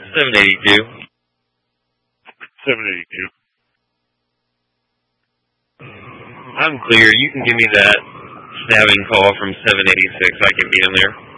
782. 782. I'm clear. You can give me that stabbing call from 786. I can meet him there.